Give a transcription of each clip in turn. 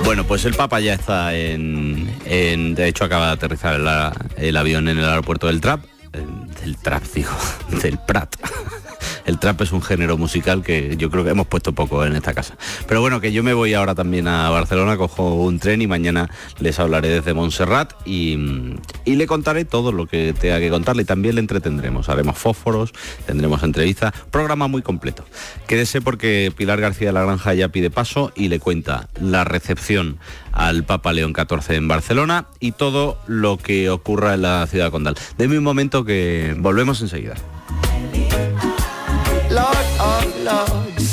Bueno, pues el Papa ya está de hecho acaba de aterrizar el avión en el aeropuerto del Prat. El trap es un género musical que yo creo que hemos puesto poco en esta casa. Pero bueno, que yo me voy ahora también a Barcelona, cojo un tren y mañana les hablaré desde Montserrat y le contaré todo lo que tenga que contarle y también le entretendremos. Haremos fósforos, tendremos entrevistas, programa muy completo. Quédese porque Pilar García de la Granja ya pide paso y le cuenta la recepción al Papa León XIV en Barcelona y todo lo que ocurra en la ciudad condal. Deme un momento que volvemos enseguida. Lord of Lords,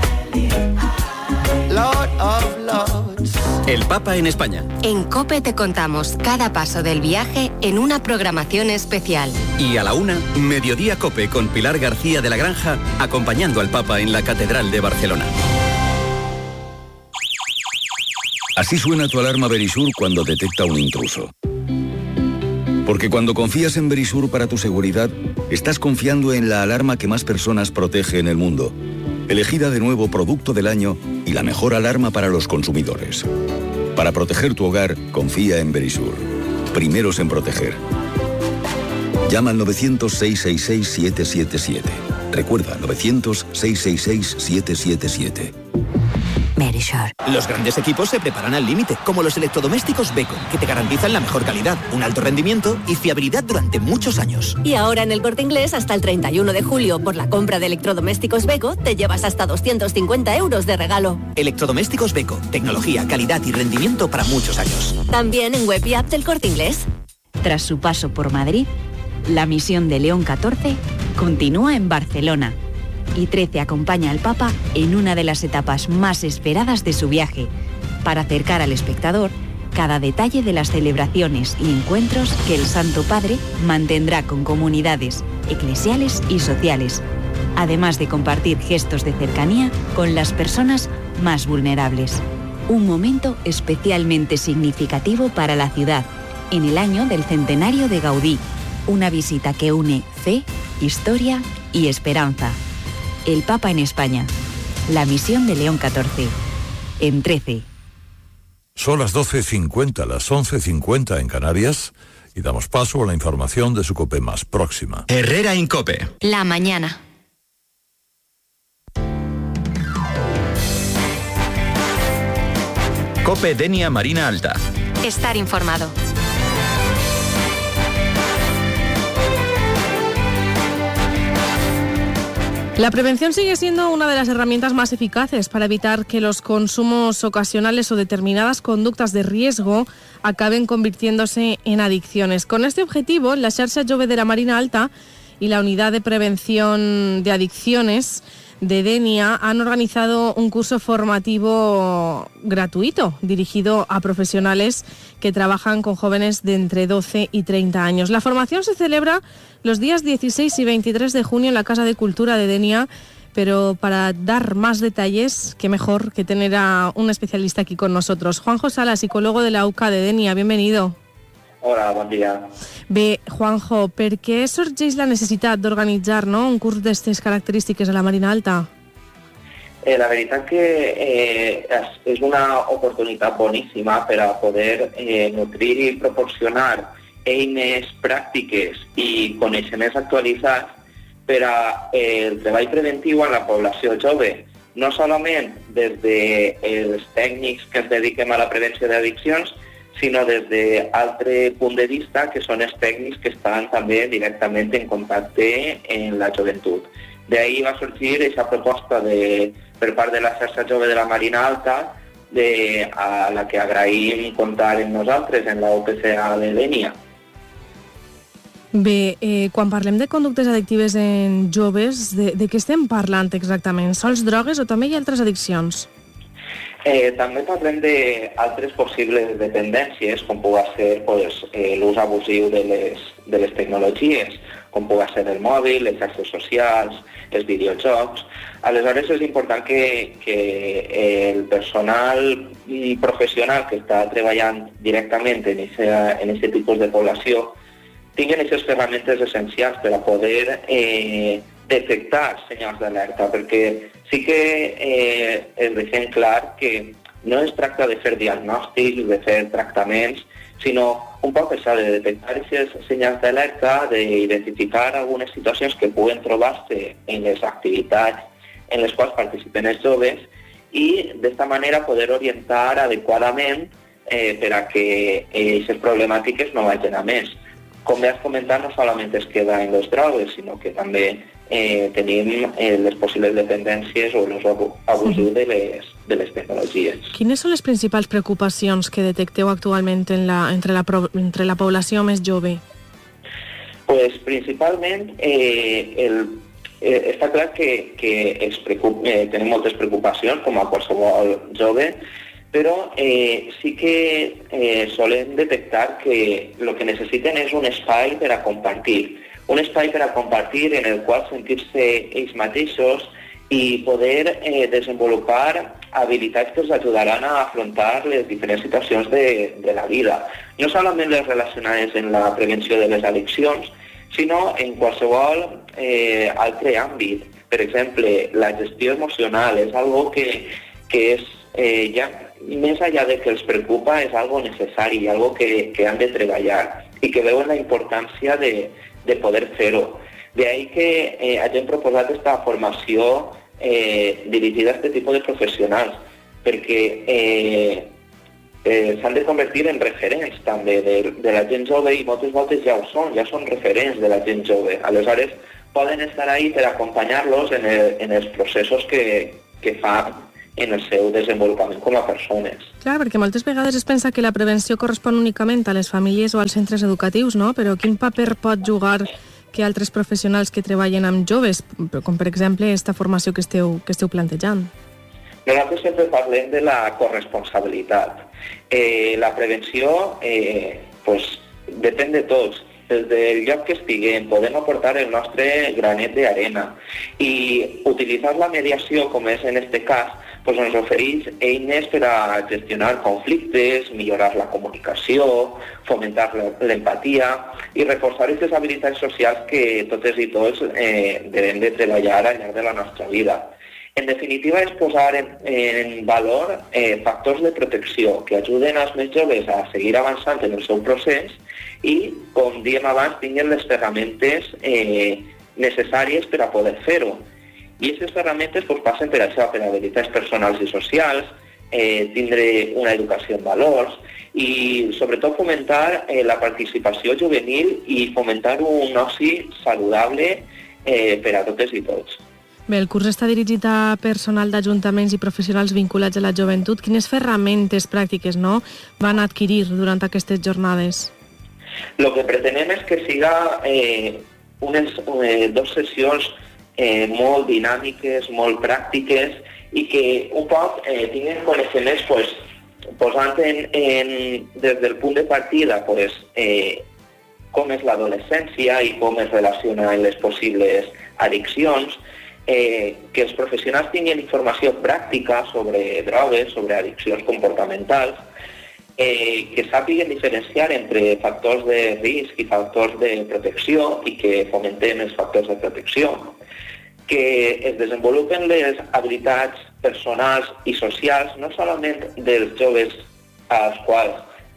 Lord of Lords. El Papa en España. En COPE te contamos cada paso del viaje en una programación especial. Y a la 1, Mediodía COPE con Pilar García de la Granja, acompañando al Papa en la Catedral de Barcelona. Así suena tu alarma Verisur cuando detecta un intruso. Porque cuando confías en Verisur para tu seguridad, estás confiando en la alarma que más personas protege en el mundo. Elegida de nuevo Producto del Año y la mejor alarma para los consumidores. Para proteger tu hogar, confía en Verisur. Primeros en proteger. Llama al 900-666-777. Recuerda, 900-666-777. Verisur. Los grandes equipos se preparan al límite, como los electrodomésticos Beko, que te garantizan la mejor calidad, un alto rendimiento y fiabilidad durante muchos años. Y ahora en el Corte Inglés, hasta el 31 de julio, por la compra de electrodomésticos Beko, te llevas hasta 250 euros de regalo. Electrodomésticos Beko, tecnología, calidad y rendimiento para muchos años. También en web y app del Corte Inglés. Tras su paso por Madrid, la misión de León XIV continúa en Barcelona. Y XIII acompaña al Papa en una de las etapas más esperadas de su viaje, para acercar al espectador cada detalle de las celebraciones y encuentros que el Santo Padre mantendrá con comunidades eclesiales y sociales, además de compartir gestos de cercanía con las personas más vulnerables. Un momento especialmente significativo para la ciudad, en el año del centenario de Gaudí, una visita que une fe, historia y esperanza. El Papa en España. La misión de León XIV. En 13. Son las 12:50, las 11:50 en Canarias y damos paso a la información de su COPE más próxima. Herrera en COPE. La mañana. COPE Denia Marina Alta. Estar informado. La prevención sigue siendo una de las herramientas más eficaces para evitar que los consumos ocasionales o determinadas conductas de riesgo acaben convirtiéndose en adicciones. Con este objetivo, la Xarxa Jove de la Marina Alta y la Unidad de Prevención de Adicciones de Denia han organizado un curso formativo gratuito dirigido a profesionales que trabajan con jóvenes de entre 12 y 30 años. La formación se celebra los días 16 y 23 de junio en la Casa de Cultura de Denia, pero para dar más detalles, qué mejor que tener a un especialista aquí con nosotros. Juanjo Sala, psicólogo de la UCA de Denia, bienvenido. Hola, bon dia. Bé, Juanjo, per què sorgeix la necessitat d'organitzar un curs d'aquestes característiques a la Marina Alta? La veritat que és una oportunitat boníssima per a poder nutrir i proporcionar eines pràctiques i coneixements actualitzats per a el treball preventiu en la població jove, no solament des dels tècnics que ens dediquem a la prevenció d'addiccions, sinó des d'altre punt de vista, que són els tècnics que estan també directament en contacte en la joventut. D'ahí va sorgir aquesta proposta per part de la Xarxa Jove de la Marina Alta, a la que agraïm comptar amb nosaltres en la UPCA de Denia. Bé, quan parlem de conductes addictives en joves, de què estem parlant exactament? Sols drogues o també hi ha altres addiccions? També parlem d'altres possibles dependències, com pugui ser l'ús abusiu de les tecnologies, com pugui ser el mòbil, les xarxes socials, els videojocs. Aleshores és important que el personal professional que està treballant directament en aquest tipus de població tinguin aquestes ferramentes essencials per a poder detectar senyals d'alerta, perquè sí que es deixem clar que no es tracta de fer diagnòstics, de fer tractaments, sinó un poc això de detectar aquests senyals d'alerta, d'identificar algunes situacions que puguen trobar-se en les activitats en les quals participen els joves i d'esta manera poder orientar adequadament per a que aquestes problemàtiques no vagin a més. Com bé has comentat, no solament es queda en les drogues, sinó que també tenim les possibles dependències o l'ús abusiu de les tecnologies. Quines són les principals preocupacions que detecteu actualment entre la població més jove? Pues, principalment, està clar que tenim moltes preocupacions, com a qualsevol jove, però sí que solem detectar que el que necessiten és un espai per a compartir. Un espai per a compartir en el qual sentir-se ells mateixos i poder desenvolupar habilitats que els ajudaran a afrontar les diferents situacions de la vida. No solament les relacionades en la prevenció de les addiccions, sinó en qualsevol altre àmbit. Per exemple, la gestió emocional és algo que és ja més enllà de que els preocupa, és algo necessari, algo que han de treballar i que veuen la importància de poder fer-ho. D'ahí que hagin proposat aquesta formació dirigida a aquest tipus de professionals, perquè s'han de convertir en referents també de la gent jove i moltes voltes ja ho són, ja són referents de la gent jove. Aleshores, poden estar ahí per acompanyar-los en els processos que fan en el seu desenvolupament com a persones. Clar, perquè moltes vegades es pensa que la prevenció correspon únicament a les famílies o als centres educatius, no? Però quin paper pot jugar que altres professionals que treballen amb joves, com per exemple aquesta formació que esteu plantejant? Nosaltres sempre parlem de la corresponsabilitat. La prevenció depèn de tots. Des del lloc que estiguem podem aportar el nostre granet d'arena i utilitzar la mediació, com és en aquest cas, ens ofereix eines per a gestionar conflictes, millorar la comunicació, fomentar l'empatia i reforçar aquestes habilitats socials que totes i tots devem de treballar al llarg de la nostra vida. En definitiva, és posar en valor factors de protecció que ajuden als més joves a seguir avançant en el seu procés i, com diem abans, tinguin les ferramentes necessàries per a poder fer-ho. I aquestes ferramentes passen per això, per habilitats personals i socials, tindre una educació en valors i, sobretot, fomentar la participació juvenil i fomentar un oci saludable per a totes i tots. Bé, el curs està dirigit a personal d'ajuntaments i professionals vinculats a la joventut. Quines ferramentes pràctiques van adquirir durant aquestes jornades? El que pretenem és que siga unes 2 sessions molt dinàmiques, molt pràctiques i que un poc tinguin coneixements posant des del punt de partida com és l'adolescència i com es relaciona amb les possibles addiccions, que els professionals tinguin informació pràctica sobre drogues, sobre addiccions comportamentals, que sàpiguen diferenciar entre factors de risc i factors de protecció i que fomenten els factors de protecció, que es desenvolupen les habilitats personals i socials, no solament dels joves als quals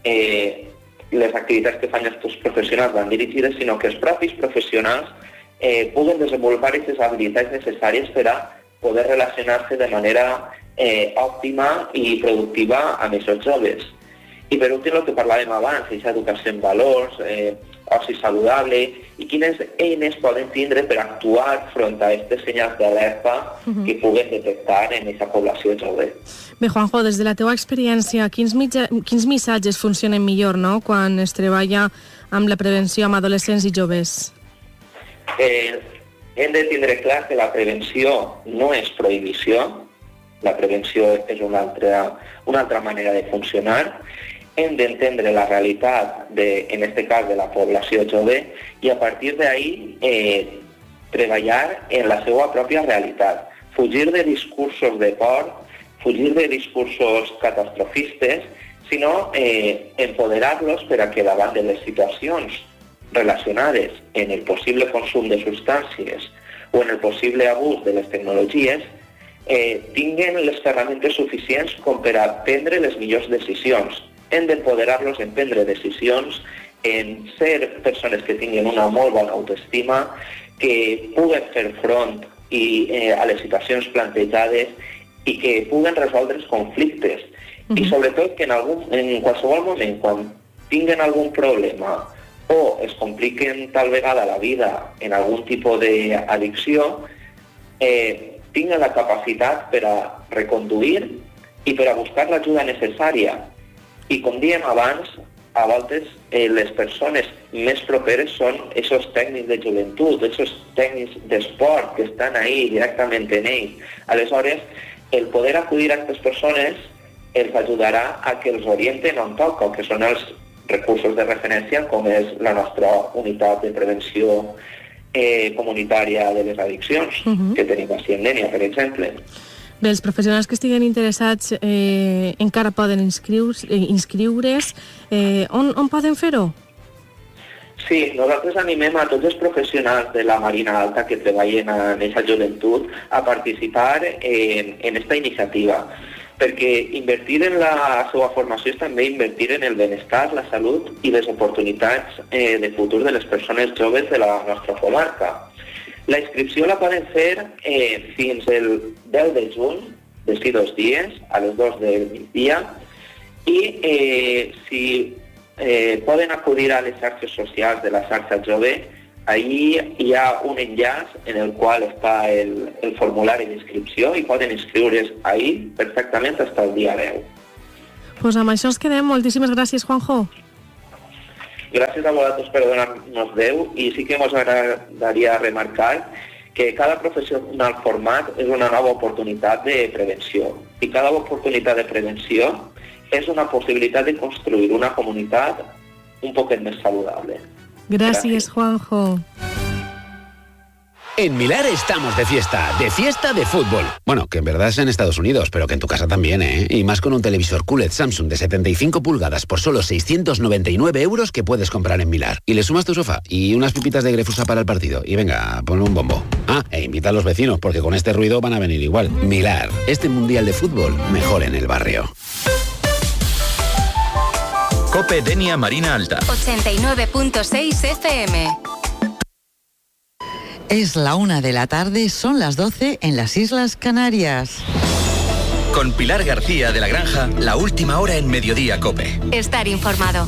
les activitats que fan els professionals van dirigides, sinó que els propis professionals puguen desenvolupar aquestes habilitats necessàries per a poder relacionar-se de manera òptima i productiva amb aquests joves. I per últim, el que parlàvem abans, aquesta educació en valors, oci saludable, i quines eines poden tindre per actuar front a aquestes senyals d'alerta que puguen detectar en aquesta població jove. Bé, Juanjo, des de la teva experiència, quins missatges funcionen millor quan es treballa amb la prevenció amb adolescents i joves? Hem de tindre clar que la prevenció no és prohibició, la prevenció és una altra manera de funcionar. Hem d'entendre la realitat, en aquest cas, de la població jove i a partir d'ahí treballar en la seva pròpia realitat. Fugir de discursos de por, fugir de discursos catastrofistes, sinó empoderar-los per a que davant de les situacions relacionades en el possible consum de substàncies o en el possible abús de les tecnologies tinguen les ferramentes suficients com per a prendre les millors decisions. Hem d'empoderar-los en prendre decisions, en ser persones que tinguin una molt bona autoestima, que puguen fer front a les situacions plantejades i que puguen resoldre els conflictes. I sobretot que en qualsevol moment, quan tinguen algun problema o es compliquen tal vegada la vida en algun tipus d'addicció, tinguen la capacitat per a reconduir i per a buscar l'ajuda necessària. I com dèiem abans, a voltes les persones més properes són aquests tècnics de joventut, aquests tècnics d'esport que estan ahí directament en ells. Aleshores, el poder acudir a aquestes persones els ajudarà a que els orienten on toca, que són els recursos de referència, com és la nostra unitat de prevenció comunitària de les addiccions, que tenim així en Dénia, per exemple. Bé, els professionals que estiguen interessats encara poden inscriure's. On poden fer-ho? Sí, nosaltres animem a tots els professionals de la Marina Alta que treballen en aquesta joventut a participar en aquesta iniciativa, perquè invertir en la seva formació és també invertir en el benestar, la salut i les oportunitats de futur de les persones joves de la nostra comarca. La inscripció la poden fer fins el 10 de juny, d'ací 2 dies, a les 2 del migdia, i si poden acudir a les xarxes socials de la xarxa jove, ahí hi ha un enllaç en el qual està el formulari d'inscripció i poden inscriure's ahí perfectament fins al dia 10. Pues amb això ens quedem. Moltíssimes gràcies, Juanjo. Gràcies a vosaltres per donar-nos veu i sí que ens agradaria remarcar que cada professional format és una nova oportunitat de prevenció i cada oportunitat de prevenció és una possibilitat de construir una comunitat un poquet més saludable. Gracias, Juanjo. En Milar estamos de fiesta de fútbol. Bueno, que en verdad es en Estados Unidos, pero que en tu casa también, ¿eh? Y más con un televisor QLED Samsung de 75 pulgadas por solo 699 euros que puedes comprar en Milar. Y le sumas tu sofá y unas pipitas de Grefusa para el partido. Y venga, ponle un bombo. Ah, e invita a los vecinos, porque con este ruido van a venir igual. Milar, este mundial de fútbol, mejor en el barrio. COPE Denia Marina Alta. 89.6 FM. Es la 1 de la tarde, son las 12 en las Islas Canarias. Con Pilar García de la Granja, la última hora en Mediodía COPE. Estar informado.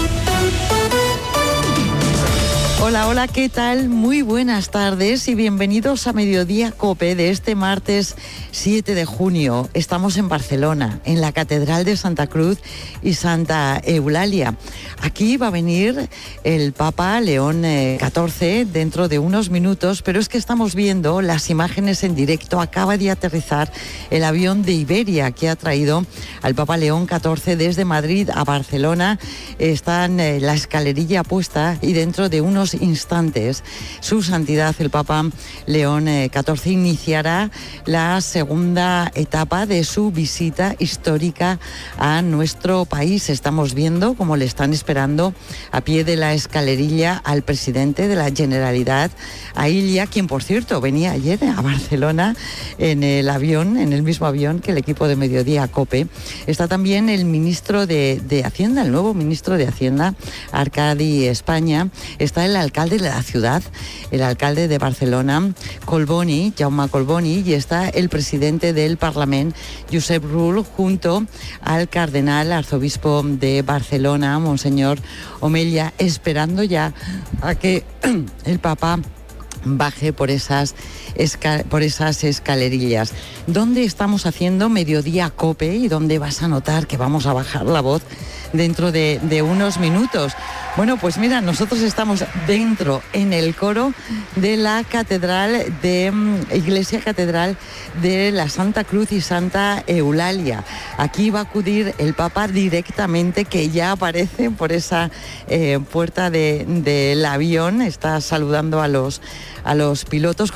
Hola, hola, ¿qué tal? Muy buenas tardes y bienvenidos a Mediodía COPE de este martes 7 de junio. Estamos en Barcelona, en la Catedral de Santa Cruz y Santa Eulalia. Aquí va a venir el Papa León XIV dentro de unos minutos, pero es que estamos viendo las imágenes en directo. Acaba de aterrizar el avión de Iberia que ha traído al Papa León XIV desde Madrid a Barcelona. Está en la escalerilla puesta y dentro de unos instantes su santidad el Papa León XIV iniciará la segunda etapa de su visita histórica a nuestro país. Estamos viendo cómo le están esperando a pie de la escalerilla al presidente de la Generalitat, a Illa, quien por cierto venía ayer a Barcelona en el avión, en el mismo avión que el equipo de Mediodía COPE. Está también el ministro de Hacienda, el nuevo ministro de Hacienda, Arcadi España. Está el alcalde de la ciudad, el alcalde de Barcelona, Collboni, Jaume Collboni, y está el presidente del Parlamento, Josep Rull, junto al cardenal arzobispo de Barcelona, Monseñor Omella, esperando ya a que el Papa baje por esas escalerillas. ¿Dónde estamos haciendo Mediodía COPE y dónde vas a notar que vamos a bajar la voz dentro de unos minutos? Bueno, pues mira, nosotros estamos dentro, en el coro de la catedral Iglesia Catedral de la Santa Cruz y Santa Eulalia. Aquí va a acudir el Papa directamente, que ya aparece por esa puerta del avión. Está saludando a los pilotos, con quien vamos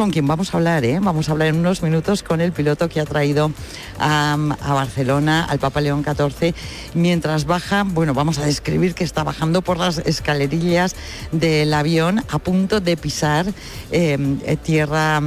vamos a hablar en unos minutos con el piloto que ha traído a Barcelona al Papa León XIV. Mientras baja, bueno, vamos a describir que está bajando por las escalerillas del avión a punto de pisar tierra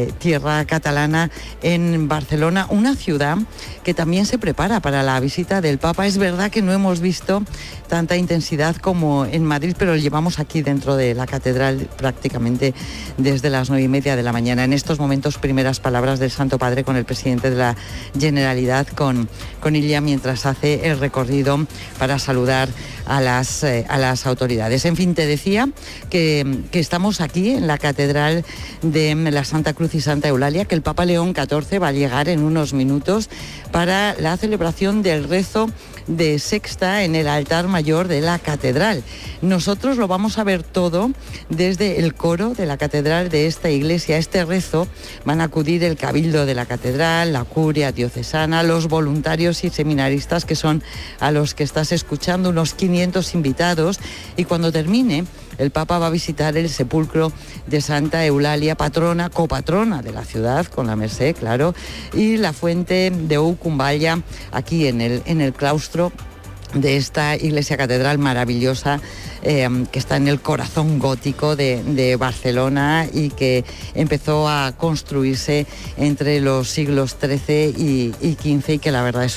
catalana en Barcelona, una ciudad que también se prepara para la visita del Papa. Es verdad que no hemos visto tanta intensidad como en Madrid, pero lo llevamos aquí dentro de la catedral prácticamente desde las 9:30 de la mañana. En estos momentos, primeras palabras del Santo Padre con el presidente de la Generalitat, con Illa, mientras hace el recorrido para saludar a las autoridades. En fin, te decía que estamos aquí en la catedral de la Santa Cruz y Santa Eulalia, que el Papa León XIV va a llegar en unos minutos para la celebración del rezo de sexta en el altar mayor de la catedral. Nosotros lo vamos a ver todo desde el coro de la catedral de esta iglesia. A este rezo van a acudir el cabildo de la catedral, la curia diocesana, los voluntarios y seminaristas, que son a los que estás escuchando, unos 500 invitados, y cuando termine el Papa va a visitar el sepulcro de Santa Eulalia, patrona, copatrona de la ciudad, con la Merced, claro, y la fuente de Ucumballa, aquí en el claustro de esta iglesia catedral maravillosa, que está en el corazón gótico de Barcelona y que empezó a construirse entre los siglos XIII y XV, y que la verdad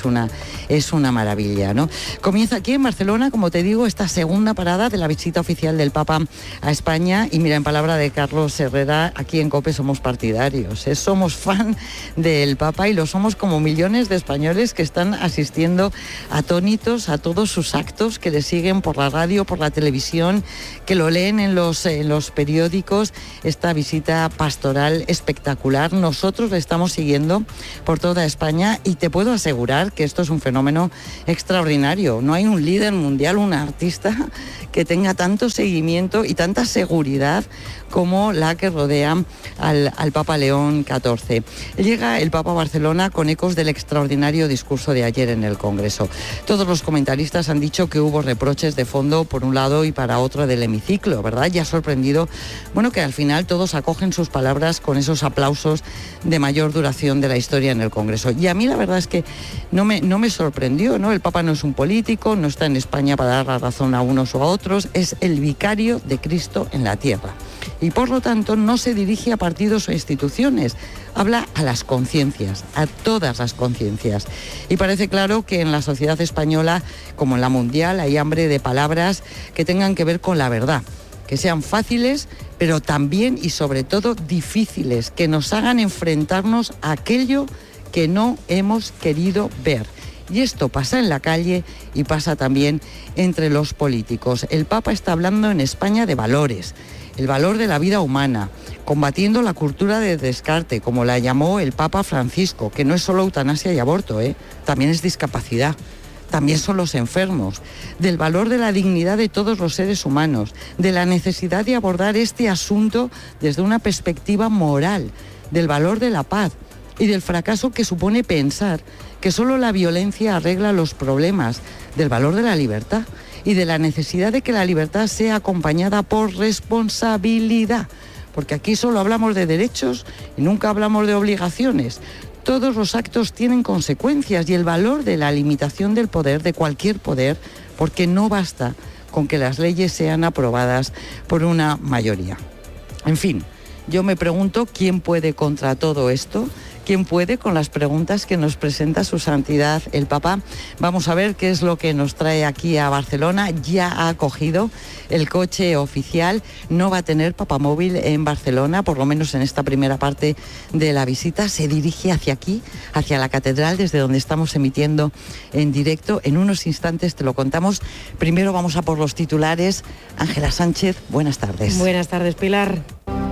es una maravilla, ¿no? Comienza aquí en Barcelona, como te digo, esta segunda parada de la visita oficial del Papa a España. Y mira, en palabra de Carlos Herrera, aquí en COPE somos partidarios, somos fan del Papa, y lo somos como millones de españoles que están asistiendo atónitos a todos sus actos, que le siguen por la radio, por la televisión, que lo leen en los periódicos. Esta visita pastoral espectacular, nosotros la estamos siguiendo por toda España, y te puedo asegurar que esto es un fenómeno extraordinario. No hay un líder mundial, un artista que tenga tanto seguimiento y tanta seguridad como la que rodea al Papa León XIV. Llega el Papa a Barcelona con ecos del extraordinario discurso de ayer en el Congreso. Todos los comentaristas han dicho que hubo reproches de fondo por un lado y para otro del hemiciclo, ¿verdad? Y ha sorprendido, bueno, que al final todos acogen sus palabras con esos aplausos de mayor duración de la historia en el Congreso. Y a mí la verdad es que no me sorprendió, ¿no? El Papa no es un político, no está en España para dar la razón a unos o a otros, es el vicario de Cristo en la tierra. Y por lo tanto no se dirige a partidos o instituciones, habla a las conciencias, a todas las conciencias. Y parece claro que en la sociedad española, como en la mundial, hay hambre de palabras que tengan que ver con la verdad, que sean fáciles, pero también y sobre todo difíciles, que nos hagan enfrentarnos a aquello que no hemos querido ver. Y esto pasa en la calle y pasa también entre los políticos. El Papa está hablando en España de valores, el valor de la vida humana, combatiendo la cultura de descarte, como la llamó el Papa Francisco, que no es solo eutanasia y aborto, también es discapacidad, también son los enfermos, del valor de la dignidad de todos los seres humanos, de la necesidad de abordar este asunto desde una perspectiva moral, del valor de la paz y del fracaso que supone pensar que solo la violencia arregla los problemas, del valor de la libertad y de la necesidad de que la libertad sea acompañada por responsabilidad, porque aquí solo hablamos de derechos y nunca hablamos de obligaciones. Todos los actos tienen consecuencias, y el valor de la limitación del poder, de cualquier poder, porque no basta con que las leyes sean aprobadas por una mayoría. En fin, yo me pregunto quién puede contra todo esto. ¿Quién puede con las preguntas que nos presenta su santidad el Papa? Vamos a ver qué es lo que nos trae aquí a Barcelona. Ya ha acogido el coche oficial, no va a tener papamóvil en Barcelona, por lo menos en esta primera parte de la visita. Se dirige hacia aquí, hacia la catedral, desde donde estamos emitiendo en directo. En unos instantes te lo contamos. Primero vamos a por los titulares. Ángela Sánchez, buenas tardes. Buenas tardes, Pilar.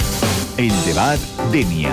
El debate Denia.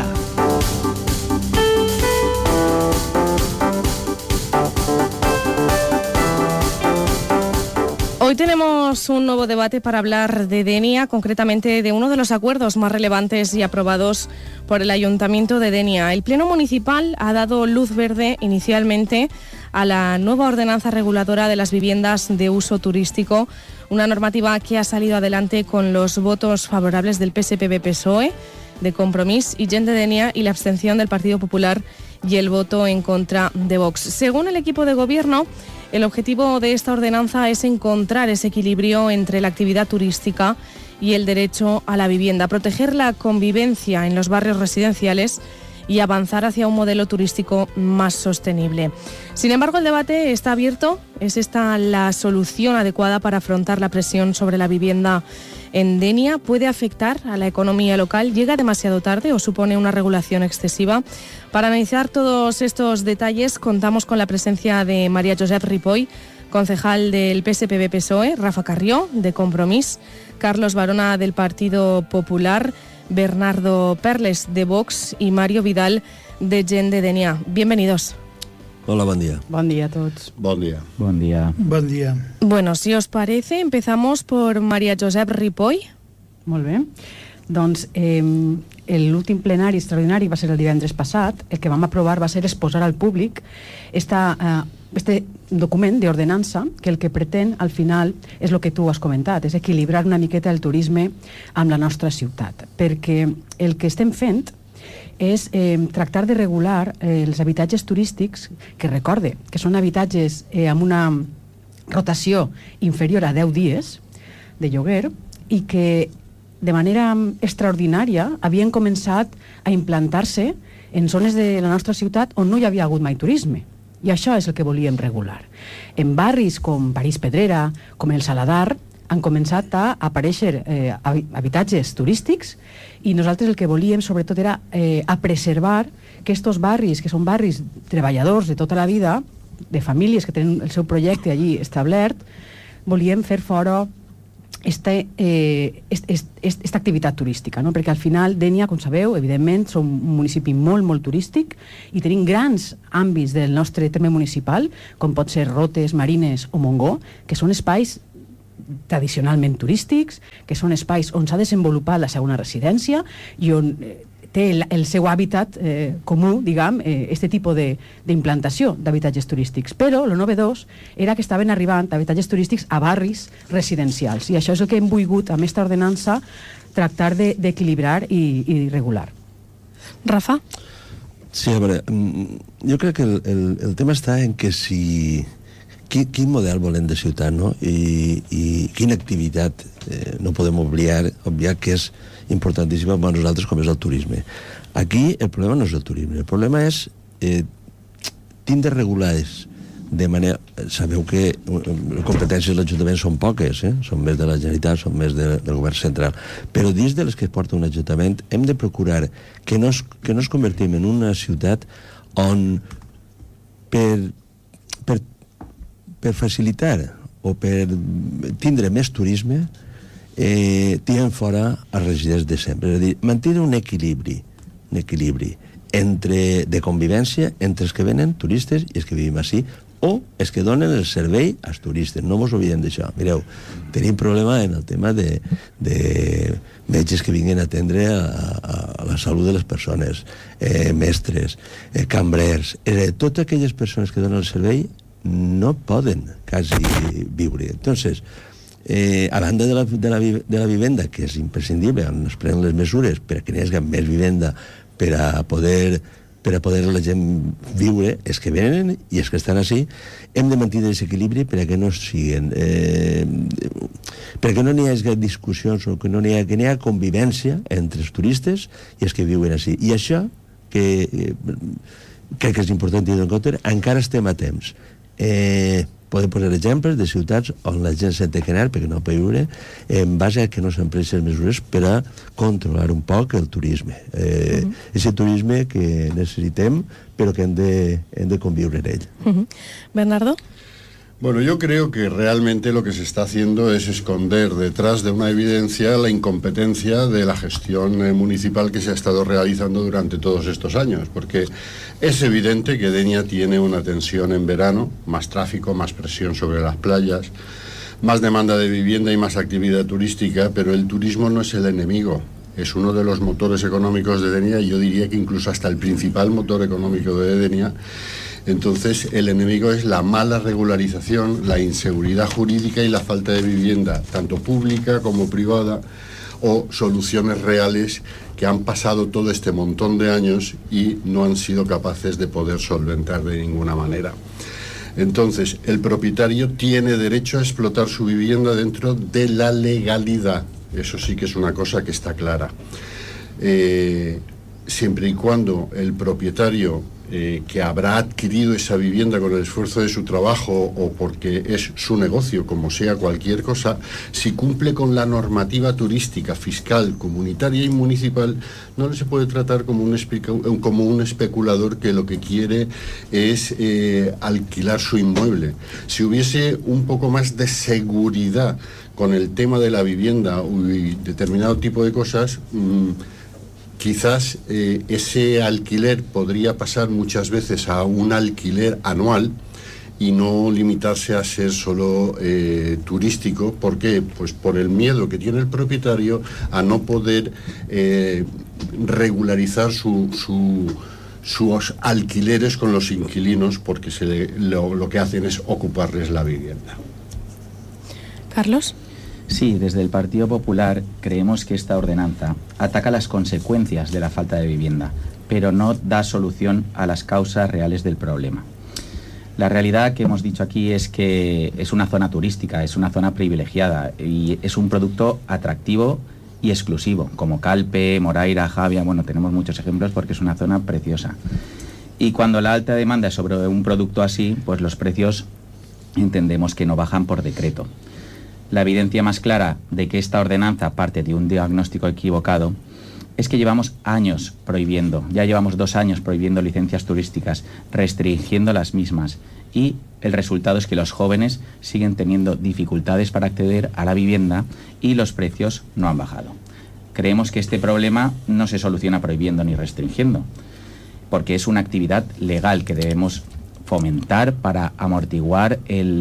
Hoy tenemos un nuevo debate para hablar de Denia, concretamente de uno de los acuerdos más relevantes y aprobados por el Ayuntamiento de Denia. El Pleno Municipal ha dado luz verde inicialmente a la nueva ordenanza reguladora de las viviendas de uso turístico, una normativa que ha salido adelante con los votos favorables del PSPB-PSOE de Compromís y Gent de Denia, y la abstención del Partido Popular y el voto en contra de Vox. Según el equipo de gobierno, el objetivo de esta ordenanza es encontrar ese equilibrio entre la actividad turística y el derecho a la vivienda, proteger la convivencia en los barrios residenciales y avanzar hacia un modelo turístico más sostenible. Sin embargo, el debate está abierto. ¿Es esta la solución adecuada para afrontar la presión sobre la vivienda en Denia? ¿Puede afectar a la economía local? ¿Llega demasiado tarde o supone una regulación excesiva? Para analizar todos estos detalles, contamos con la presencia de María Josep Ripoll, concejal del PSPB-PSOE, Rafa Carrió, de Compromís, Carlos Barona, del Partido Popular, Bernardo Perles, de Vox, y Mario Vidal, de Gent de Denia. Bienvenidos. Hola, bon dia. Bon dia a tots. Bon dia. Bon dia. Bon dia. Bueno, si os parece, empezamos por María Josep Ripoll. Molt bé. Doncs l'últim plenari extraordinari va ser el divendres passat. El que vam aprovar va ser exposar al públic este document d'ordenança, que el que pretén al final és el que tu has comentat, és equilibrar una miqueta el turisme amb la nostra ciutat, perquè el que estem fent és tractar de regular els habitatges turístics, que recorde que són habitatges amb una rotació inferior a 10 dies de lloguer i que de manera extraordinària havien començat a implantar-se en zones de la nostra ciutat on no hi havia hagut mai turisme. I això és el que volíem regular. En barris com París Pedrera, com el Saladar, han començat a aparèixer habitatges turístics i nosaltres el que volíem sobretot era a preservar que estos barris, que són barris treballadors de tota la vida, de famílies que tenen el seu projecte allí establert, volíem fer fora esta activitat turística, no? Perquè al final Denia, com sabeu, evidentment som un municipi molt, molt turístic i tenim grans àmbits del nostre terme municipal, com pot ser Rotes, Marines o Montgó, que són espais tradicionalment turístics, que són espais on s'ha desenvolupat la segona residència i on té el seu hàbitat comú, diguem, este tipus d'implantació d'habitatges turístics. Però el novedós era que estaven arribant habitatges turístics a barris residencials i això és el que hem volgut, amb aquesta ordenança, tractar d'equilibrar i regular. Rafa? Sí, a veure, jo crec que el tema està en que si... Quin model volem de ciutat, no? I quina activitat no podem obviar que és importantíssima per nosaltres com és el turisme. Aquí el problema no és el turisme, el problema és tindre regulades de manera... Sabeu que les competències de l'Ajuntament són poques, són més de la Generalitat, són més del govern central, però dins de les que porta un Ajuntament hem de procurar que no ens convertim en una ciutat on per facilitar o per tindre més turisme tiren fora els residents de sempre. És a dir, mantenir un equilibri de convivència entre els que venen turistes i els que vivim així, o els que donen el servei als turistes. No mos oblidem d'això. Mireu, tenim problema en el tema de metges que vinguin a atendre a la salut de les persones, mestres, cambrers, totes aquelles persones que donen el servei no poden quasi viure. Entonces, a banda de la vivenda, que és imprescindible, on es prenen les mesures per a que n'hi hagi més vivenda per a poder la gent viure, els que venen i els que estan així, hem de mantenir aquest equilibri per a que no siguin perquè no n'hi hagi discussions o que n'hi hagi convivència entre els turistes i els que viuen així. I això que crec que és important tenir en compte, encara estem a temps. Podem posar exemples de ciutats on la gent s'ha de quedar perquè no pot viure en base a que no s'han pres les mesures per a controlar un poc el turisme. És el turisme que necessitem però que hem de conviure en ell. Bernardo? Bueno, yo creo que realmente lo que se está haciendo es esconder detrás de una evidencia la incompetencia de la gestión municipal que se ha estado realizando durante todos estos años, porque es evidente que Denia tiene una tensión en verano, más tráfico, más presión sobre las playas, más demanda de vivienda y más actividad turística, pero el turismo no es el enemigo. Es uno de los motores económicos de Denia y yo diría que incluso hasta el principal motor económico de Denia. Entonces, el enemigo es la mala regularización, la inseguridad jurídica y la falta de vivienda, tanto pública como privada, o soluciones reales que han pasado todo este montón de años y no han sido capaces de poder solventar de ninguna manera. Entonces, el propietario tiene derecho a explotar su vivienda dentro de la legalidad. Eso sí que es una cosa que está clara. Siempre y cuando el propietario que habrá adquirido esa vivienda con el esfuerzo de su trabajo o porque es su negocio, como sea cualquier cosa, si cumple con la normativa turística, fiscal, comunitaria y municipal, no se puede tratar como un especulador que lo que quiere es alquilar su inmueble. Si hubiese un poco más de seguridad con el tema de la vivienda y determinado tipo de cosas, quizás ese alquiler podría pasar muchas veces a un alquiler anual y no limitarse a ser solo turístico. ¿Por qué? Pues por el miedo que tiene el propietario a no poder regularizar sus alquileres con los inquilinos, porque lo que hacen es ocuparles la vivienda. Carlos. Sí, desde el Partido Popular creemos que esta ordenanza ataca las consecuencias de la falta de vivienda, pero no da solución a las causas reales del problema. La realidad que hemos dicho aquí es que es una zona turística, es una zona privilegiada y es un producto atractivo y exclusivo, como Calpe, Moraira, Javia, bueno, tenemos muchos ejemplos porque es una zona preciosa. Y cuando la alta demanda es sobre un producto así, pues los precios entendemos que no bajan por decreto. La evidencia más clara de que esta ordenanza parte de un diagnóstico equivocado es que llevamos años prohibiendo, ya llevamos 2 años prohibiendo licencias turísticas, restringiendo las mismas, y el resultado es que los jóvenes siguen teniendo dificultades para acceder a la vivienda y los precios no han bajado. Creemos que este problema no se soluciona prohibiendo ni restringiendo, porque es una actividad legal que debemos fomentar para amortiguar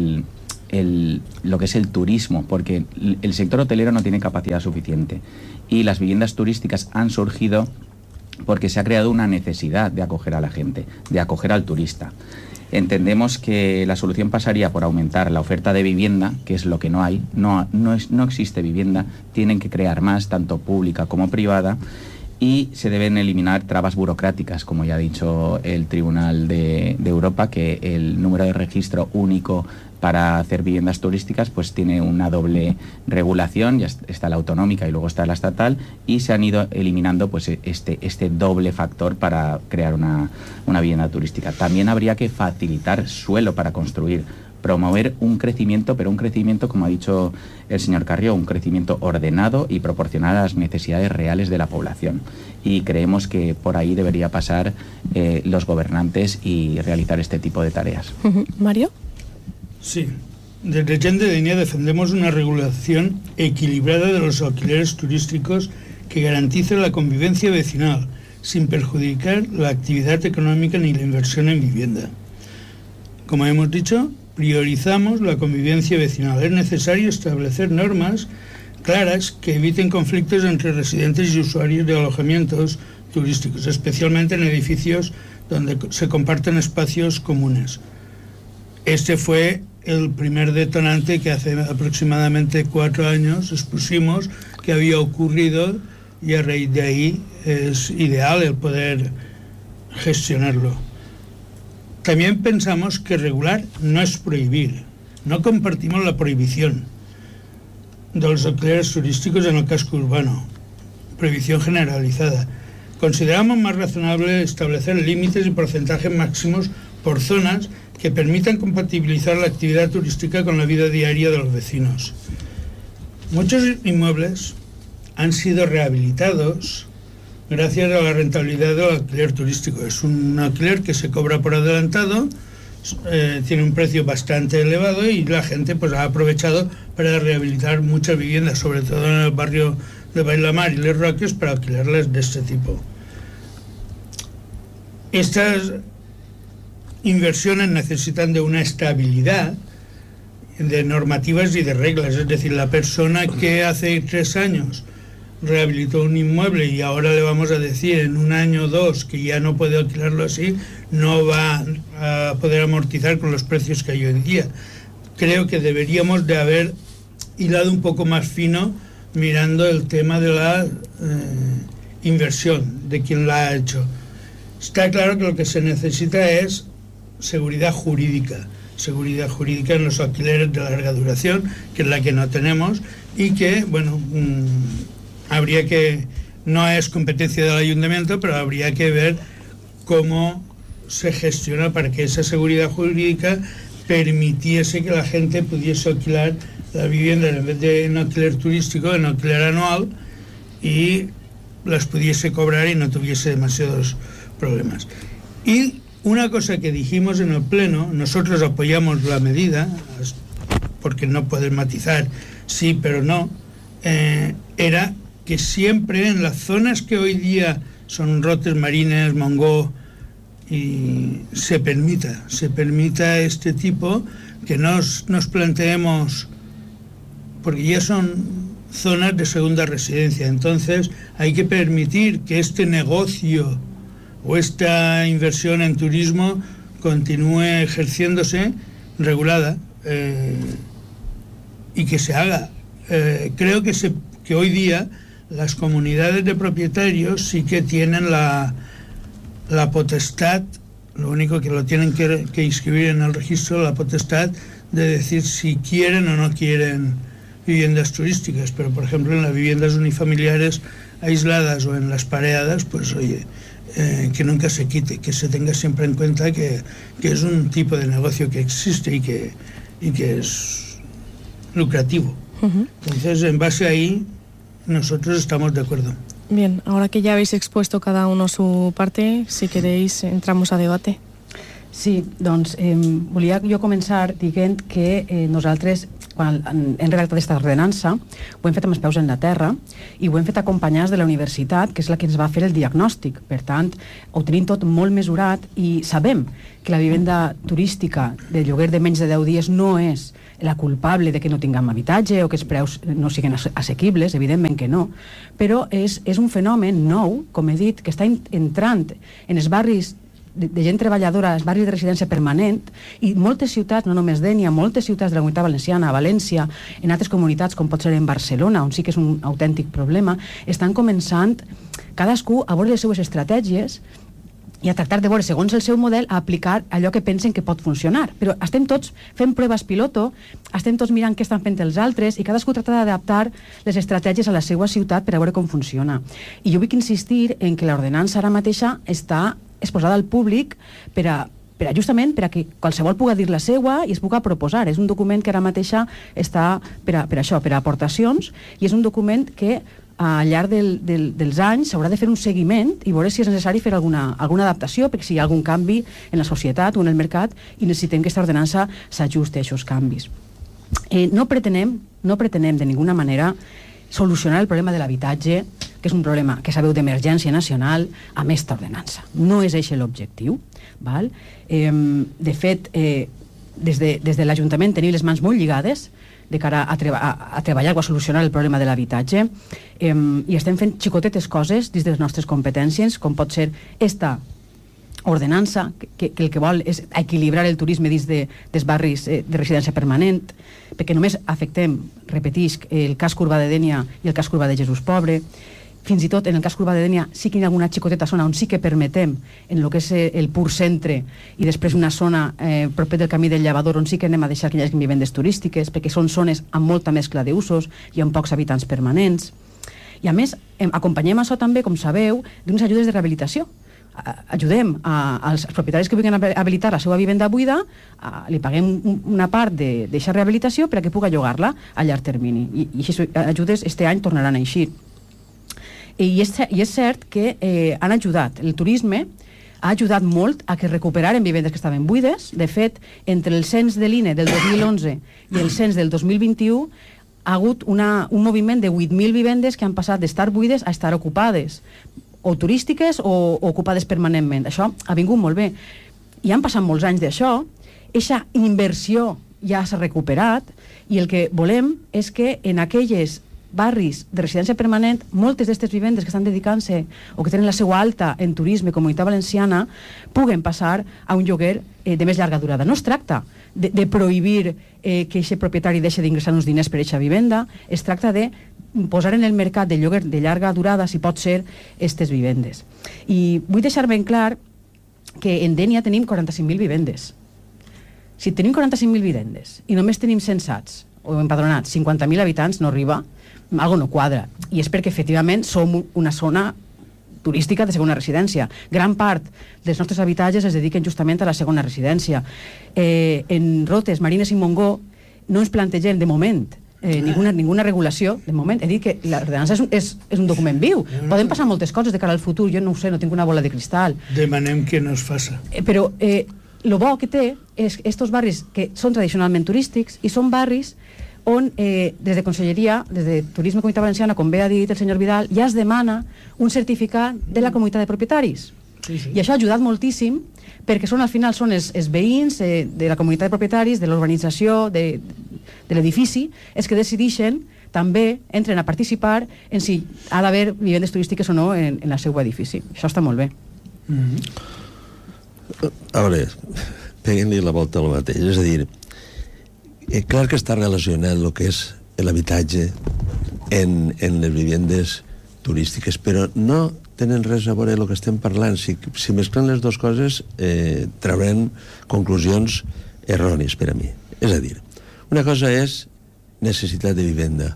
lo que es el turismo, porque el sector hotelero no tiene capacidad suficiente y las viviendas turísticas han surgido porque se ha creado una necesidad de acoger a la gente, de acoger al turista. Entendemos que la solución pasaría por aumentar la oferta de vivienda, que es lo que no hay, no existe vivienda, tienen que crear más, tanto pública como privada, y se deben eliminar trabas burocráticas, como ya ha dicho el Tribunal de Europa, que el número de registro único para hacer viviendas turísticas pues tiene una doble regulación, ya está la autonómica y luego está la estatal, y se han ido eliminando pues este doble factor para crear una vivienda turística. También habría que facilitar suelo para construir, promover un crecimiento, pero un crecimiento, como ha dicho el señor Carrió, un crecimiento ordenado y proporcional a las necesidades reales de la población. Y creemos que por ahí debería pasar los gobernantes y realizar este tipo de tareas. ¿Mario? Sí. Desde Gent de Denia defendemos una regulación equilibrada de los alquileres turísticos que garantice la convivencia vecinal, sin perjudicar la actividad económica ni la inversión en vivienda. Como hemos dicho, priorizamos la convivencia vecinal. Es necesario establecer normas claras que eviten conflictos entre residentes y usuarios de alojamientos turísticos, especialmente en edificios donde se comparten espacios comunes. Este fue el primer detonante que hace aproximadamente 4 años expusimos que había ocurrido, y a raíz de ahí es ideal el poder gestionarlo. También pensamos que regular no es prohibir. No compartimos la prohibición de los alquileres turísticos en el casco urbano, prohibición generalizada. Consideramos más razonable establecer límites y porcentajes máximos por zonas que permitan compatibilizar la actividad turística con la vida diaria de los vecinos. Muchos inmuebles han sido rehabilitados gracias a la rentabilidad del alquiler turístico. Es un alquiler que se cobra por adelantado, tiene un precio bastante elevado y la gente pues ha aprovechado para rehabilitar muchas viviendas, sobre todo en el barrio de Bailamar y Les Roques, para alquilarlas de este tipo. Estas inversiones necesitan de una estabilidad de normativas y de reglas, es decir, la persona que hace 3 años rehabilitó un inmueble y ahora le vamos a decir en 1 año o 2 que ya no puede alquilarlo así, no va a poder amortizar con los precios que hay hoy en día. Creo que deberíamos de haber hilado un poco más fino mirando el tema de la inversión, de quien la ha hecho. Está claro que lo que se necesita es seguridad jurídica en los alquileres de larga duración, que es la que no tenemos, y que, bueno, habría que, no es competencia del ayuntamiento, pero habría que ver cómo se gestiona para que esa seguridad jurídica permitiese que la gente pudiese alquilar las viviendas en vez de en alquiler turístico, en alquiler anual, y las pudiese cobrar y no tuviese demasiados problemas. Y una cosa que dijimos en el pleno, nosotros apoyamos la medida, porque no pueden matizar sí pero no, era que siempre en las zonas que hoy día son Rotes, Marines, Montgó, y se permita este tipo, que nos planteemos, porque ya son zonas de segunda residencia, entonces hay que permitir que este negocio o esta inversión en turismo continúe ejerciéndose regulada, y que se haga. Creo que hoy día las comunidades de propietarios sí que tienen la potestad, lo único que lo tienen que inscribir en el registro, la potestad de decir si quieren o no quieren viviendas turísticas, pero por ejemplo en las viviendas unifamiliares aisladas o en las pareadas, pues oye, que nunca se quite, que se tenga siempre en cuenta que es un tipo de negocio que existe y que es lucrativo. Entonces, en base ahí, nosotros estamos de acuerdo. Bien, ahora que ya habéis expuesto cada uno su parte, si queréis entramos a debate. Sí, doncs volia jo començar dient que nosaltres, quan hem redactat aquesta ordenança, ho hem fet amb els peus en la terra i ho hem fet acompanyats de la universitat, que és la que ens va fer el diagnòstic. Per tant, ho tenim tot molt mesurat i sabem que la vivenda turística de lloguer de menys de 10 dies no és la culpable de que no tinguem habitatge o que els preus no siguin assequibles, evidentment que no, però és un fenomen nou, com he dit, que està entrant en els barris de gent treballadora, els barris de residència permanent, i moltes ciutats, no només Dénia, moltes ciutats de la Comunitat Valenciana, a València, en altres comunitats com pot ser en Barcelona, on sí que és un autèntic problema, estan començant cadascú a veure les seues estratègies i a tractar de veure, segons el seu model, a aplicar allò que pensen que pot funcionar. Però estem tots fent proves piloto, estem tots mirant què estan fent els altres i cadascú tracta d'adaptar les estratègies a la seva ciutat per a veure com funciona. I jo vull insistir en que l'ordenança ara mateixa està exposada al públic justament per a que qualsevol pugui dir la seva i es pugui proposar. És un document que ara mateixa està per això, per a aportacions, i és un document que al llarg dels anys s'haurà de fer un seguiment i veure si és necessari fer alguna adaptació, perquè si hi ha algun canvi en la societat o en el mercat i necessitem que aquesta ordenança s'ajusti a aquests canvis. No pretenem de ninguna manera solucionar el problema de l'habitatge, que és un problema que sabeu d'emergència nacional, amb aquesta ordenança. No és aquest l'objectiu. De fet, des de l'Ajuntament tenim les mans molt lligades de cara a treballar o a solucionar el problema de l'habitatge, i estem fent xicotetes coses dins de les nostres competències, com pot ser esta ordenança, que el que vol és equilibrar el turisme dins dels barris de residència permanent, perquè només afectem, repetisc, el casc urbà de Dénia i el casc urbà de Jesús Pobre. Fins i tot en el casc urbà de Dénia sí que hi ha alguna xicoteta zona on sí que permetem en el que és el pur centre i després una zona proper del camí del Llavador on sí que anem a deixar que hi hagi vivendes turístiques, perquè són zones amb molta mescla d'usos i amb pocs habitants permanents. I a més, acompanyem això també, com sabeu, d'unes ajudes de rehabilitació. Ajudem als propietaris que vulguin habilitar la seva vivenda buida, li paguem una part d'aquesta rehabilitació per a que pugui llogar-la a llarg termini. I aquestes ajudes este any tornaran a eixir. I és cert que han ajudat. El turisme ha ajudat molt a que recuperaren vivendes que estaven buides. De fet, entre el cens de l'INE del 2011 i el cens del 2021 ha hagut un moviment de 8.000 vivendes que han passat d'estar buides a estar ocupades, o turístiques o ocupades permanentment. Això ha vingut molt bé. I han passat molts anys d'això, aquesta inversió ja s'ha recuperat, i el que volem és que en aquelles barris de residència permanent, moltes d'aquestes vivendes que estan dedicant-se o que tenen la seva alta en turisme, Comunitat Valenciana, puguen passar a un lloguer de més llarga durada. No es tracta de prohibir que aquest propietari deixi d'ingressar uns diners per aquesta vivenda, es tracta de posar en el mercat de lloguer de llarga durada, si pot ser, aquestes vivendes. I vull deixar ben clar que en Dénia tenim 45.000 vivendes. Si tenim 45.000 vivendes i només tenim censats o empadronats 50.000 habitants, no arriba, algo no quadra. I és perquè efectivament som una zona turística de segona residència. Gran part dels nostres habitatges es dediquen justament a la segona residència. En Rotes, Marines i Montgó no ens plantegem de moment ninguna regulació, de moment. He dit que l'ordenança és un document viu. Poden passar moltes coses de cara al futur, jo no ho sé, no tinc una bola de cristal. Demanem que no es faça. Però lo bo que té és estos barris que són tradicionalment turístics i són barris on des de Conselleria, des de Turisme Comunitat Valenciana, com bé ha dit el senyor Vidal, ja es demana un certificat de la comunitat de propietaris. I això ha ajudat moltíssim perquè al final són els veïns de la comunitat de propietaris, de l'urbanització, de l'edifici, els que decideixen, també entren a participar en si ha d'haver vivendes turístiques o no en el seu edifici. Això està molt bé. A veure, peguen-li la volta al mateix. És a dir, clar que està relacionat el que és l'habitatge en les vivendes turístiques, però no tenen res a veure el que estem parlant. Si mesclen les dues coses, traurem conclusions errònies per a mi. És a dir, una cosa és necessitat de vivenda.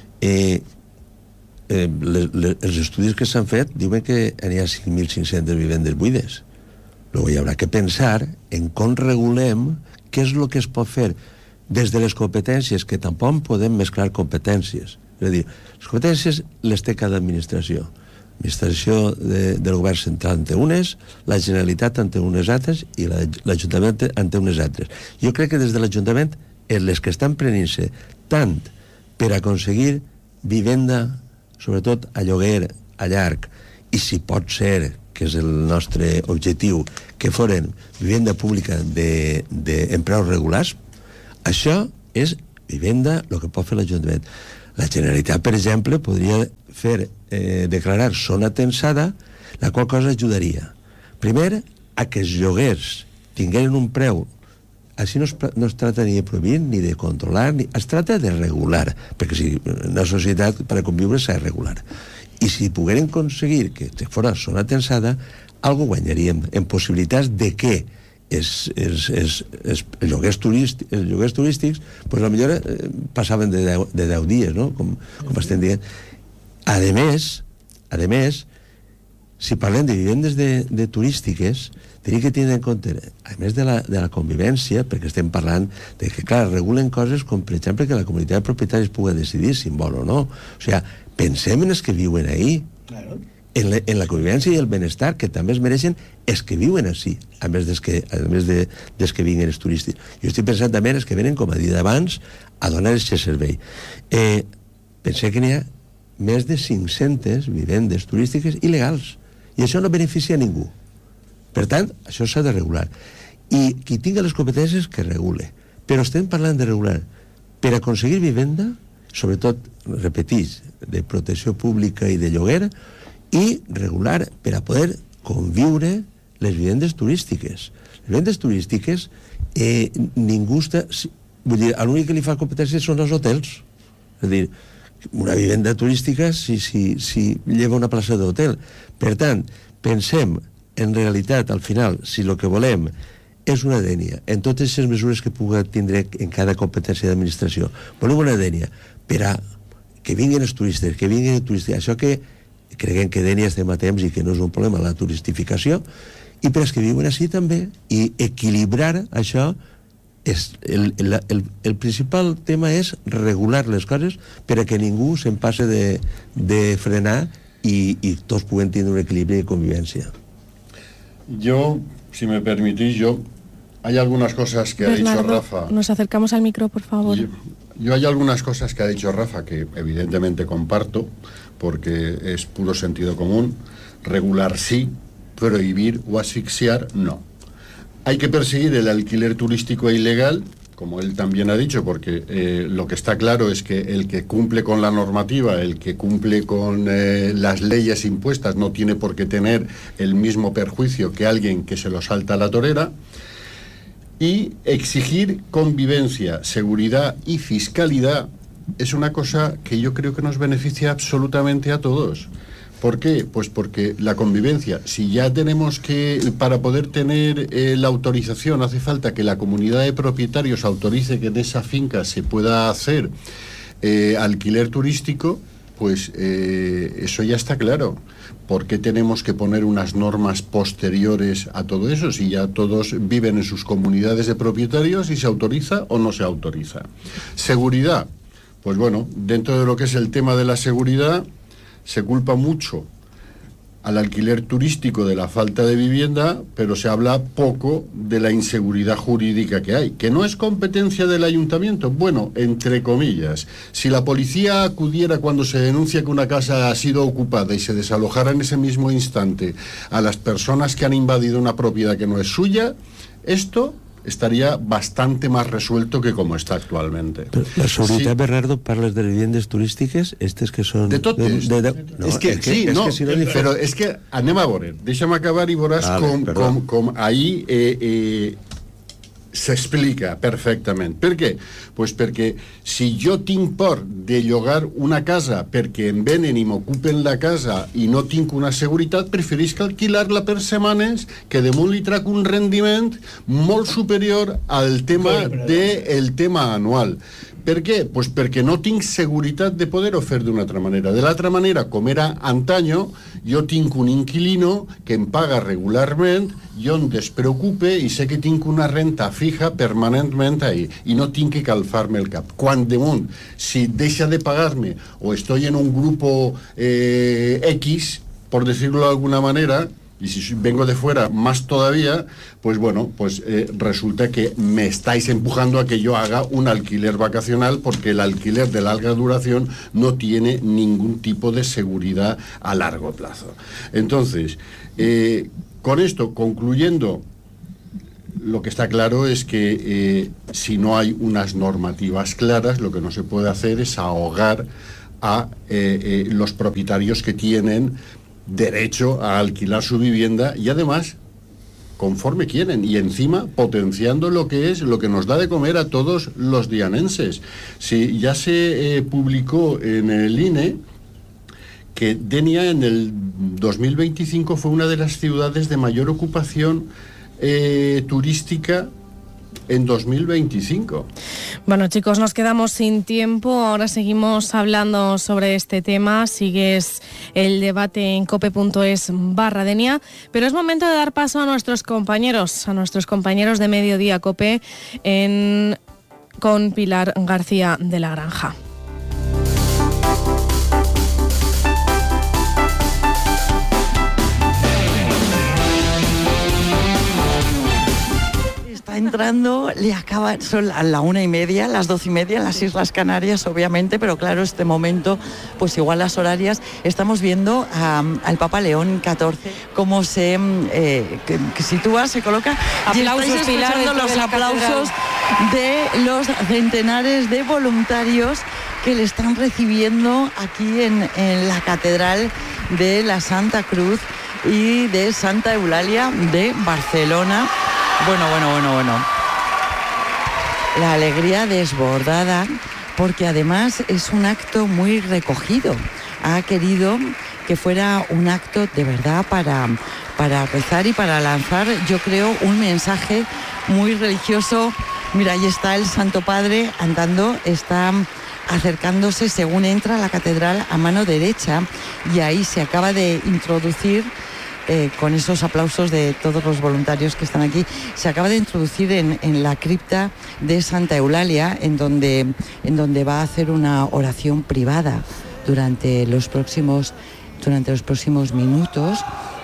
Els estudis que s'han fet diuen que n'hi ha 5.500 vivendes buides. Luego hi haurà que pensar en com regulem què és el que es pot fer des de les competències, que tampoc podem mesclar competències. És a dir, les competències les té cada administració. L'administració del govern central ante unes, la Generalitat ante unes altres i l'Ajuntament ante unes altres. Jo crec que des de l'Ajuntament les que estan prenent-se tant per aconseguir vivenda, sobretot a lloguer, a llarg, i si pot ser, que és el nostre objectiu, que foren vivenda pública en preus regulars, això és vivenda el que pot fer l'Ajuntament. La Generalitat, per exemple, podria declarar zona tensada, la qual cosa ajudaria. Primer, a que els lloguers tingueren un preu. Així no es tracta ni de prohibir ni de controlar, es tracta de regular, perquè si una societat per a conviure s'ha de regular. I si pogueren aconseguir que fos zona tensada, algo guanyaríem en possibilitats de que els lloguers turístics pues potser passaven de 10 dies, no? Com estem dient. A més, si parlem de vivendes de turístiques, tenim que tenir en compte, a més de la convivència, perquè estem parlant de que, clar, regulen coses com, per exemple, que la comunitat de propietaris pugui decidir si en vol o no. O sigui, pensem en els que viuen ahí, en la convivència i el benestar que també es mereixen els que viuen així, a més dels que vinguen els turistes. Jo estic pensant també en els que venen, com a dit abans, a donar aquest servei. Pensem que n'hi ha més de 500 vivendes turístiques il·legals, i això no beneficia a ningú. Per tant, això s'ha de regular. I qui tingui les competències que regule. Però estem parlant de regular per aconseguir vivenda, sobretot, repetís, de protecció pública i de lloguer, i regular per a poder conviure les vivendes turístiques. Les vivendes turístiques, ningú està... Vull dir, l'únic que li fa competències són els hotels. És a dir, una vivenda turística si lleva una plaça d'hotel. Per tant, pensem en realitat, al final, si el que volem és una dènia, en totes les mesures que pugui tindre en cada competència d'administració. Volem una dènia per a que vinguin els turistes, això que creguem que dènia estem a temps i que no és un problema, la turistificació, i per als que viuen així també, i equilibrar això. El principal tema és regular les coses per a que ningú se'n passe de frenar i tots puguem tenir un equilibri de convivència. Yo, si me permitís, hay algunas cosas que Bernardo, ha dicho Rafa. Nos acercamos al micro, por favor. Yo hay algunas cosas que ha dicho Rafa que evidentemente comparto, porque es puro sentido común. Regular sí, prohibir o asfixiar no. Hay que perseguir el alquiler turístico ilegal como él también ha dicho, porque lo que está claro es que el que cumple con la normativa, el que cumple con las leyes impuestas, no tiene por qué tener el mismo perjuicio que alguien que se lo salta a la torera. Y exigir convivencia, seguridad y fiscalidad es una cosa que yo creo que nos beneficia absolutamente a todos. ¿Por qué? Pues porque la convivencia, si ya tenemos que, para poder tener la autorización, hace falta que la comunidad de propietarios autorice que en esa finca se pueda hacer alquiler turístico, pues eso ya está claro. ¿Por qué tenemos que poner unas normas posteriores a todo eso? Si ya todos viven en sus comunidades de propietarios y se autoriza o no se autoriza. Seguridad. Pues bueno, dentro de lo que es el tema de la seguridad, se culpa mucho al alquiler turístico de la falta de vivienda, pero se habla poco de la inseguridad jurídica que hay, que no es competencia del ayuntamiento. Bueno, entre comillas, si la policía acudiera cuando se denuncia que una casa ha sido ocupada y se desalojara en ese mismo instante a las personas que han invadido una propiedad que no es suya, esto estaría bastante más resuelto que como está actualmente. Però la seguretat, sí. Bernardo, parles de viviendes turístiques, estes que són... De totes. No, és que si no, però és que anem a veure, deixa'm acabar i veuràs com ahí s'explica perfectament. Per què? Pues perquè si jo tinc por de llogar una casa perquè em venen i m'ocupen la casa i no tinc una seguretat, preferisc alquilar-la per setmanes, que damunt li trac un rendiment molt superior al tema del tema anual. Per què? Pues perquè no tinc seguretat de poder-ho fer d'una altra manera. De l'altra manera, com era antaño, jo tinc un inquilino que em paga regularment, jo em despreocupe i sé que tinc una renta fija permanentment ahí i no tinc que calfar-me el cap. Quan damunt, si deixa de pagar-me o estoy en un grupo X, por decirlo de alguna manera, y si vengo de fuera más todavía, pues bueno, pues resulta que me estáis empujando a que yo haga un alquiler vacacional, porque el alquiler de larga duración no tiene ningún tipo de seguridad a largo plazo. Entonces, con esto, concluyendo, lo que está claro es que si no hay unas normativas claras, lo que no se puede hacer es ahogar a los propietarios que tienen derecho a alquilar su vivienda y además conforme quieren y encima potenciando lo que es lo que nos da de comer a todos los dianenses. Sí, ya se publicó en el INE que Denia en el 2025 fue una de las ciudades de mayor ocupación turística en 2025. Bueno, chicos, nos quedamos sin tiempo. Ahora seguimos hablando sobre este tema. Sigues el debate en cope.es/Denia, pero es momento de dar paso a nuestros compañeros de Mediodía Cope con Pilar García de la Granja. Entrando, son a la 1:30, las 12:30 en las Islas Canarias, obviamente, pero claro, este momento, pues igual las horarias, estamos viendo al Papa León XIV, cómo se sitúa, se coloca, aplausos, y estáis escuchando los aplausos de los centenares de voluntarios que le están recibiendo aquí en la Catedral de la Santa Cruz y de Santa Eulalia de Barcelona. Bueno. La alegría desbordada, porque además es un acto muy recogido. Ha querido que fuera un acto de verdad para rezar y para lanzar, yo creo, un mensaje muy religioso. Mira, ahí está el Santo Padre andando, está acercándose según entra a la catedral a mano derecha, y ahí se acaba de introducir, con esos aplausos de todos los voluntarios que están aquí, se acaba de introducir en la cripta de Santa Eulalia, en donde va a hacer una oración privada durante los próximos minutos,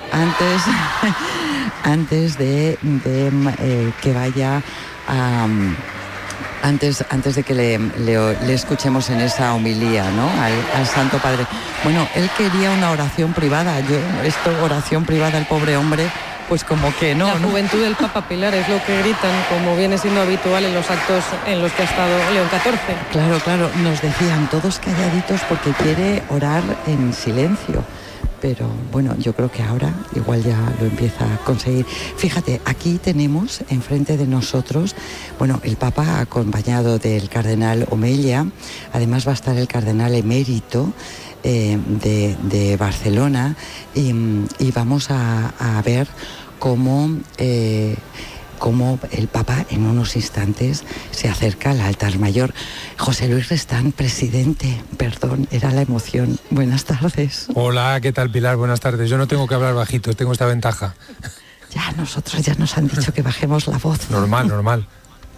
antes de que vaya a... Antes de que le escuchemos en esa homilía, ¿no?, al Santo Padre. Bueno, él quería una oración privada. Oración privada, el pobre hombre, pues como que no. La juventud del Papa, Pilar, es lo que gritan, como viene siendo habitual en los actos en los que ha estado León XIV. Claro, nos decían todos calladitos porque quiere orar en silencio. Pero bueno, yo creo que ahora igual ya lo empieza a conseguir. Fíjate, aquí tenemos enfrente de nosotros, bueno, el Papa acompañado del cardenal Omella, además va a estar el cardenal emérito de Barcelona y vamos a ver cómo el Papa en unos instantes se acerca al altar mayor. José Luis Restán, presidente, perdón, era la emoción. Buenas tardes. Hola, ¿qué tal, Pilar? Buenas tardes. Yo no tengo que hablar bajito, tengo esta ventaja. Ya, nosotros ya nos han dicho que bajemos la voz. Normal.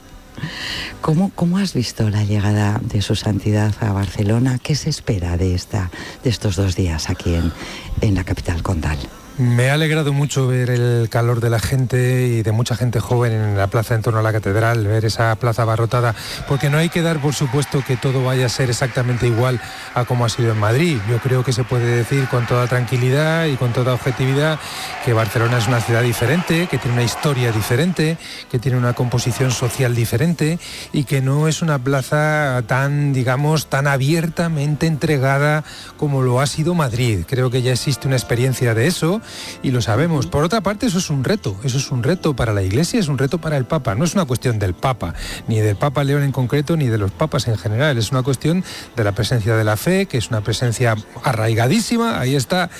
¿Cómo has visto la llegada de su santidad a Barcelona? ¿Qué se espera de estos 2 días aquí en la capital condal? Me ha alegrado mucho ver el calor de la gente y de mucha gente joven en la plaza en torno a la catedral, ver esa plaza abarrotada, porque no hay que dar por supuesto que todo vaya a ser exactamente igual a como ha sido en Madrid. Yo creo que se puede decir con toda tranquilidad y con toda objetividad que Barcelona es una ciudad diferente, que tiene una historia diferente, que tiene una composición social diferente y que no es una plaza tan abiertamente entregada como lo ha sido Madrid. Creo que ya existe una experiencia de eso y lo sabemos. Por otra parte, eso es un reto para la Iglesia, es un reto para el Papa. No es una cuestión del Papa, ni del Papa León en concreto, ni de los papas en general. Es una cuestión de la presencia de la fe, que es una presencia arraigadísima. Ahí está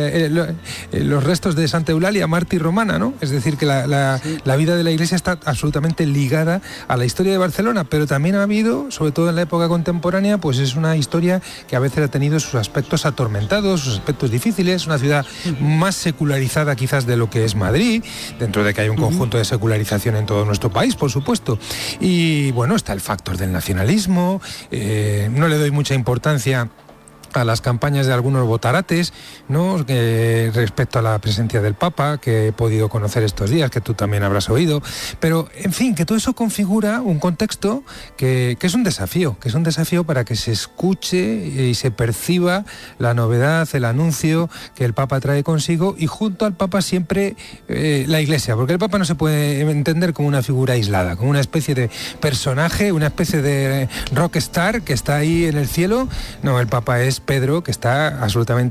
los restos de Santa Eulalia, mártir romana, ¿no? Es decir, que la vida de la Iglesia está absolutamente ligada a la historia de Barcelona, pero también ha habido, sobre todo en la época contemporánea, pues es una historia que a veces ha tenido sus aspectos atormentados, sus aspectos difíciles, una ciudad más secularizada quizás de lo que es Madrid, dentro de que hay un conjunto de secularización en todo nuestro país, por supuesto. Y bueno, está el factor del nacionalismo, no le doy mucha importancia a las campañas de algunos botarates, ¿no? Respecto a la presencia del Papa, que he podido conocer estos días, que tú también habrás oído, pero en fin, que todo eso configura un contexto que es un desafío para que se escuche y se perciba la novedad, el anuncio que el Papa trae consigo, y junto al Papa siempre la Iglesia, porque el Papa no se puede entender como una figura aislada, como una especie de personaje, una especie de rockstar que está ahí en el cielo. No, el Papa es Pedro, que está absolutamente